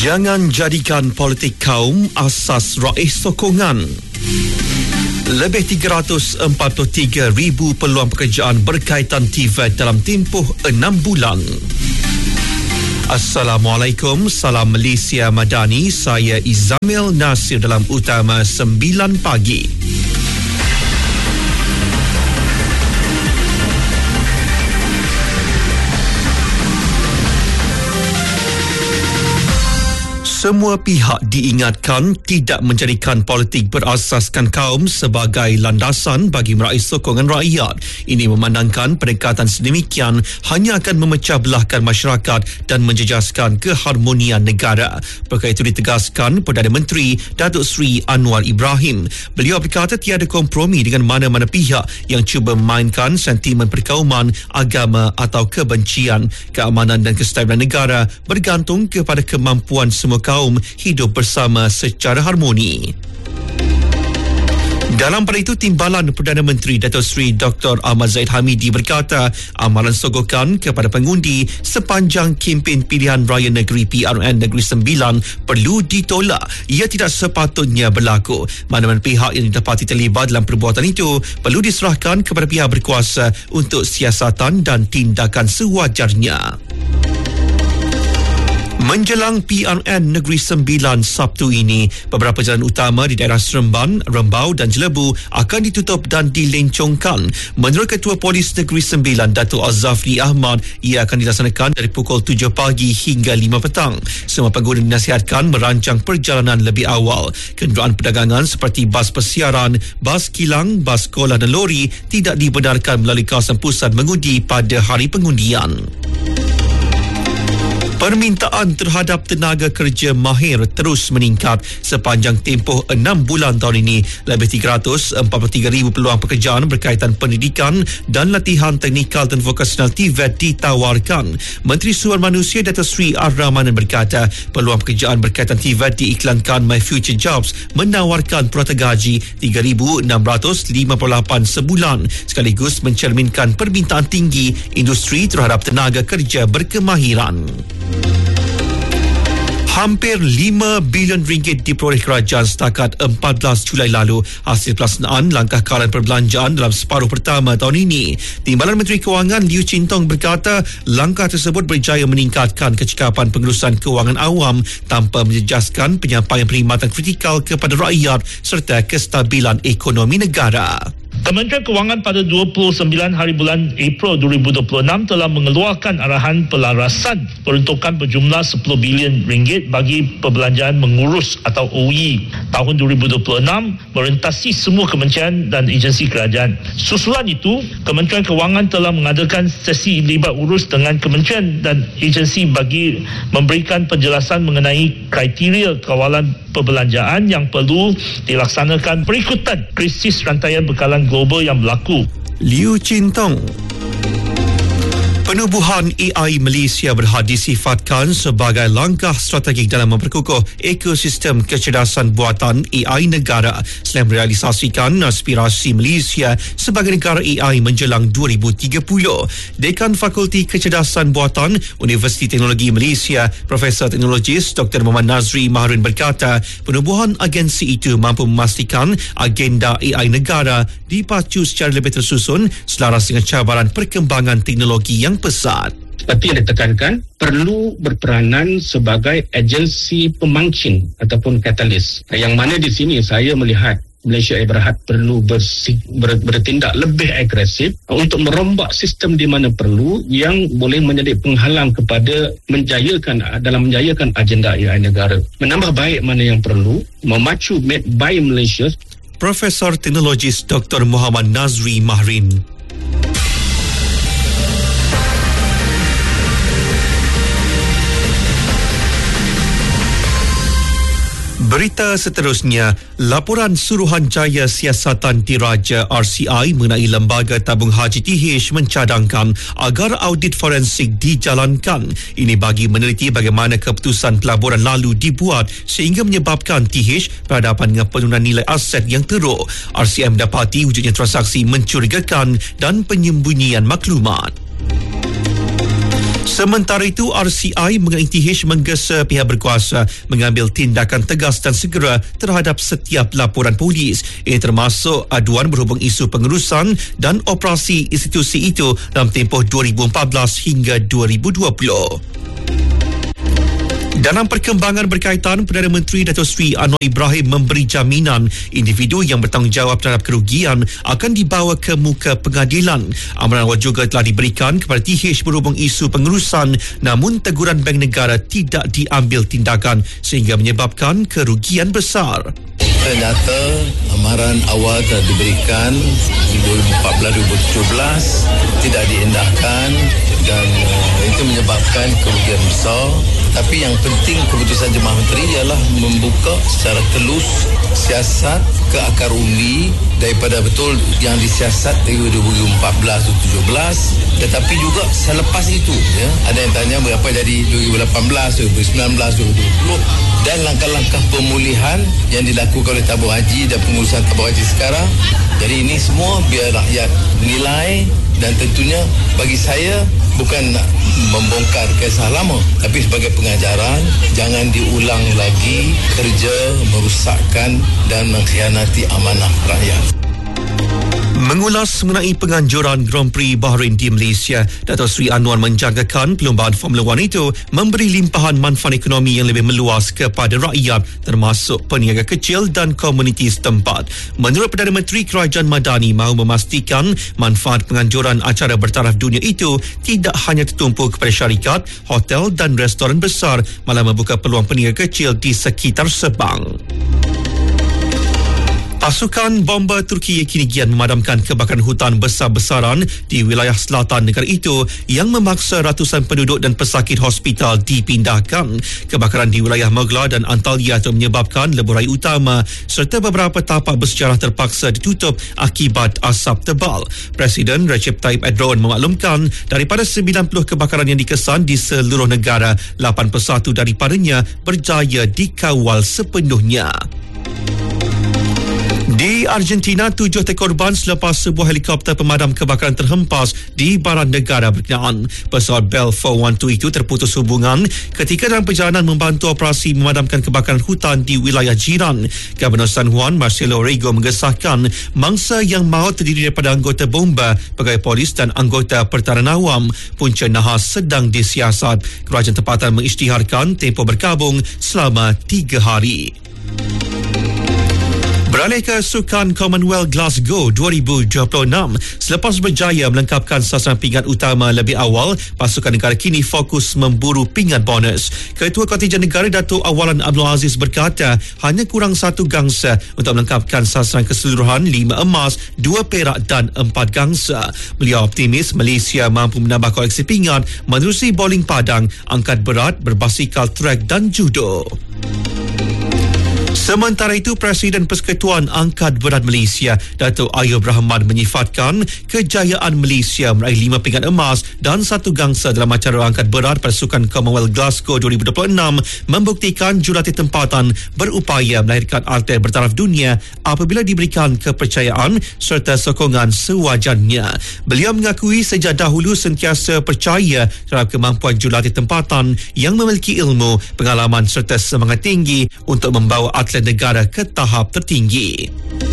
Jangan jadikan politik kaum asas raih sokongan. Lebih 343,000 peluang pekerjaan berkaitan TVET dalam tempoh 6 bulan. Assalamualaikum, salam Malaysia Madani. Saya Izamil Nasir dalam Utama 9 pagi. Semua pihak diingatkan tidak menjadikan politik berasaskan kaum sebagai landasan bagi meraih sokongan rakyat. Ini memandangkan pendekatan sedemikian hanya akan memecah belahkan masyarakat dan menjejaskan keharmonian negara. Perkara itu ditegaskan Perdana Menteri Datuk Seri Anwar Ibrahim. Beliau berkata tiada kompromi dengan mana-mana pihak yang cuba memainkan sentimen perkauman, agama atau kebencian. Keamanan dan kestabilan negara bergantung kepada kemampuan semua kaum hidup bersama secara harmoni. Dalam pada itu, Timbalan Perdana Menteri Datuk Seri Dr. Ahmad Zahid Hamidi berkata amalan sogokan kepada pengundi sepanjang kempen pilihan raya negeri PRN Negeri Sembilan perlu ditolak. Ia tidak sepatutnya berlaku. Mana-mana pihak yang didapati terlibat dalam perbuatan itu perlu diserahkan kepada pihak berkuasa untuk siasatan dan tindakan sewajarnya. Menjelang PRN Negeri Sembilan Sabtu ini, beberapa jalan utama di daerah Seremban, Rembau dan Jelebu akan ditutup dan dilencongkan. Menurut Ketua Polis Negeri Sembilan, Datuk Azafri Ahmad, ia akan dilaksanakan dari pukul 7 pagi hingga 5 petang. Semua pengguna dinasihatkan merancang perjalanan lebih awal. Kenderaan perdagangan seperti bas persiaran, bas kilang, bas sekolah dan lori tidak dibenarkan melalui kawasan pusat mengundi pada hari pengundian. Permintaan terhadap tenaga kerja mahir terus meningkat sepanjang tempoh 6 bulan tahun ini. Lebih 343,000 peluang pekerjaan berkaitan pendidikan dan latihan teknikal dan vokasional TVET ditawarkan. Menteri Sumber Manusia Datuk Seri Ar-Rahmanan berkata peluang pekerjaan berkaitan TVET diiklankan My Future Jobs menawarkan purata gaji RM3,658 sebulan sekaligus mencerminkan permintaan tinggi industri terhadap tenaga kerja berkemahiran. Hampir RM5 bilion diperoleh kerajaan setakat 14 Julai lalu hasil pelaksanaan langkah kawalan perbelanjaan dalam separuh pertama tahun ini. Timbalan Menteri Kewangan Liu Chin Tong berkata langkah tersebut berjaya meningkatkan kecekapan pengurusan kewangan awam tanpa menjejaskan penyampaian perkhidmatan kritikal kepada rakyat serta kestabilan ekonomi negara. Kementerian Kewangan pada 29 hari bulan April 2026 telah mengeluarkan arahan pelarasan peruntukan berjumlah RM10 bilion bagi perbelanjaan mengurus atau OE tahun 2026 merentasi semua kementerian dan agensi kerajaan. Susulan itu, Kementerian Kewangan telah mengadakan sesi libat urus dengan kementerian dan agensi bagi memberikan penjelasan mengenai kriteria kawalan perbelanjaan yang perlu dilaksanakan berikutan krisis rantaian bekalan global yang berlaku. Liu Chin Tong. Penubuhan AI Malaysia berhad disifatkan sebagai langkah strategik dalam memperkukuh ekosistem kecerdasan buatan AI negara selain merealisasikan aspirasi Malaysia sebagai negara AI menjelang 2030. Dekan Fakulti Kecerdasan Buatan Universiti Teknologi Malaysia, Profesor Teknologis Dr. Muhammad Nazri Mahrun berkata, penubuhan agensi itu mampu memastikan agenda AI negara dipacu secara lebih tersusun selaras dengan cabaran perkembangan teknologi yang pesat. Seperti yang ditekankan, perlu berperanan sebagai agensi pemancing ataupun katalis. Yang mana di sini saya melihat Malaysia Berhad perlu bertindak lebih agresif untuk merombak sistem di mana perlu yang boleh menjadi penghalang kepada menjayakan agenda AI negara. Menambah baik mana yang perlu, memacu Made by Malaysia. Profesor Teknologis Dr. Muhammad Nazri Mahrin. Berita seterusnya, laporan Suruhanjaya Siasatan Diraja RCI mengenai Lembaga Tabung Haji TH mencadangkan agar audit forensik dijalankan. Ini bagi meneliti bagaimana keputusan pelaburan lalu dibuat sehingga menyebabkan TH berhadapan dengan penurunan nilai aset yang teruk. RCI mendapati wujudnya transaksi mencurigakan dan penyembunyian maklumat. Sementara itu, RCI mengenai TH menggesa pihak berkuasa mengambil tindakan tegas dan segera terhadap setiap laporan polis. Ini termasuk aduan berhubung isu pengurusan dan operasi institusi itu dalam tempoh 2014 hingga 2020. Dalam perkembangan berkaitan, Perdana Menteri Datuk Seri Anwar Ibrahim memberi jaminan individu yang bertanggungjawab terhadap kerugian akan dibawa ke muka pengadilan. Amaran awal juga telah diberikan kepada TH berhubung isu pengurusan, namun teguran Bank Negara tidak diambil tindakan sehingga menyebabkan kerugian besar. Ternyata amaran awal telah diberikan 2014-2017 tidak diindahkan dan itu menyebabkan kerugian besar. Tapi yang penting keputusan Jemaah Menteri ialah membuka secara telus siasat ke akar umbi daripada betul yang disiasat dari 2014-2017, tetapi juga selepas itu ya, ada yang tanya berapa jadi 2018, 2019, 2020 dan langkah-langkah pemulihan yang dilakukan oleh tabung haji dan pengurusan tabung haji sekarang. Jadi ini semua biar rakyat nilai dan tentunya bagi saya bukan nak membongkar kisah lama, tapi sebagai pengajaran jangan diulang lagi kerja merosakkan dan mengkhianati amanah rakyat. Mengulas mengenai penganjuran Grand Prix Bahrain di Malaysia, Datuk Seri Anwar menjangkakan perlumbaan Formula 1 itu memberi limpahan manfaat ekonomi yang lebih meluas kepada rakyat termasuk peniaga kecil dan komuniti setempat. Menurut Perdana Menteri, Kerajaan Madani mahu memastikan manfaat penganjuran acara bertaraf dunia itu tidak hanya tertumpu kepada syarikat, hotel dan restoran besar, malah membuka peluang peniaga kecil di sekitar Sabang. Pasukan bomba Turki kini giat memadamkan kebakaran hutan besar-besaran di wilayah selatan negara itu yang memaksa ratusan penduduk dan pesakit hospital dipindahkan. Kebakaran di wilayah Mogla dan Antalya itu menyebabkan lebuh raya utama serta beberapa tapak bersejarah terpaksa ditutup akibat asap tebal. Presiden Recep Tayyip Erdogan memaklumkan daripada 90 kebakaran yang dikesan di seluruh negara, 81 daripadanya berjaya dikawal sepenuhnya. Di Argentina, 7 korban selepas sebuah helikopter pemadam kebakaran terhempas di barat negara berkenaan. Pesawat Bell 412 itu terputus hubungan ketika dalam perjalanan membantu operasi memadamkan kebakaran hutan di wilayah jiran. Gubernur San Juan, Marcelo Rego, mengesahkan mangsa yang maut terdiri daripada anggota bomba, pegawai polis dan anggota pertahanan awam. Punca nahas sedang disiasat. Kerajaan tempatan mengisytiharkan tempoh berkabung selama 3 hari. Beralih ke Sukan Commonwealth Glasgow 2026, selepas berjaya melengkapkan sasaran pingat utama lebih awal, pasukan negara kini fokus memburu pingat bonus. Ketua Kontijen Negara Datuk Awalan Abdul Aziz berkata hanya kurang 1 gangsa untuk melengkapkan sasaran keseluruhan 5 emas, 2 perak dan 4 gangsa. Beliau optimis Malaysia mampu menambah koleksi pingat menerusi bowling padang, angkat berat, berbasikal trek dan judo. Sementara itu, Presiden Persekutuan Angkat Berat Malaysia, Datuk Ayub Rahman, menyifatkan kejayaan Malaysia meraih 5 pingat emas dan 1 gangsa dalam acara angkat berat pada Sukan Commonwealth Glasgow 2026 membuktikan jurulatih tempatan berupaya melahirkan atlet bertaraf dunia apabila diberikan kepercayaan serta sokongan sewajarnya. Beliau mengakui sejak dahulu sentiasa percaya terhadap kemampuan jurulatih tempatan yang memiliki ilmu, pengalaman serta semangat tinggi untuk membawa atlet negara ke tahap tertinggi.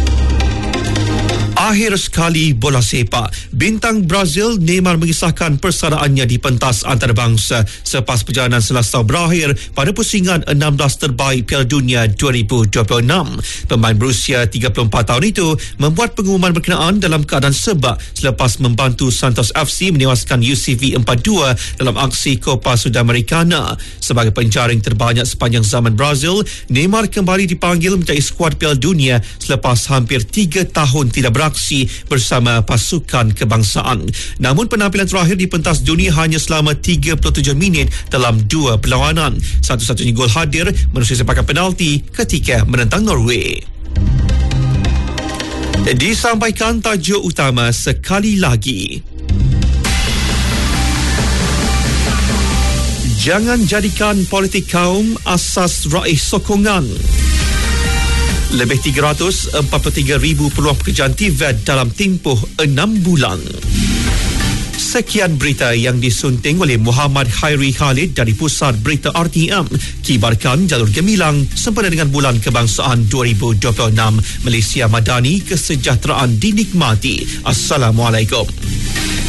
Akhir sekali bola sepak. Bintang Brazil Neymar mengisahkan persaraannya di pentas antarabangsa selepas perjalanan selasa berakhir pada pusingan 16 terbaik Piala Dunia 2026. Pemain berusia 34 tahun itu membuat pengumuman berkenaan dalam keadaan sebab selepas membantu Santos FC menewaskan UCV 4-2 dalam aksi Copa Sudamericana. Sebagai penjaring terbanyak sepanjang zaman Brazil, Neymar kembali dipanggil menjadi skuad Piala Dunia selepas hampir 3 tahun tidak beraksi bersama pasukan kebangsaan. Namun penampilan terakhir di pentas dunia hanya selama 37 minit dalam 2 perlawanan. Satu-satunya gol hadir menerusi sepakan penalti ketika menentang Norway. Disampaikan tajuk utama sekali lagi. Jangan jadikan politik kaum asas raih sokongan. Lebih 343,000 peluang pekerjaan TVET dalam tempoh 6 bulan. Sekian berita yang disunting oleh Muhammad Khairi Khalid dari Pusat Berita RTM. Kibarkan jalur gemilang sempena dengan Bulan Kebangsaan 2026. Malaysia Madani, kesejahteraan dinikmati. Assalamualaikum.